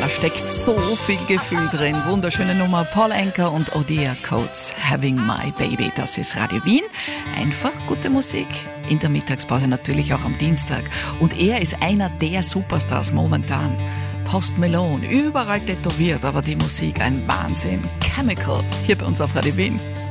Da steckt so viel Gefühl drin. Wunderschöne Nummer. Paul Anka und Odia Coates, Having My Baby. Das ist Radio Wien. Einfach gute Musik. In der Mittagspause natürlich auch am Dienstag. Und er ist einer der Superstars momentan. Post Malone, überall tätowiert, aber die Musik ein Wahnsinn. Chemical, hier bei uns auf Radio Wien.